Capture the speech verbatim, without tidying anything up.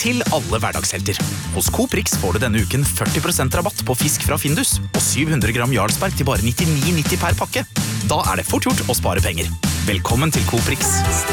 til alle hverdagshelter. Hos Coop Rix får du denne uken førti prosent rabatt på fisk fra Findus og syv hundre gram Jarlsberg til bare nittini nitti per pakke. Da er det fort gjort å spare penger. Velkommen til Coop Rix.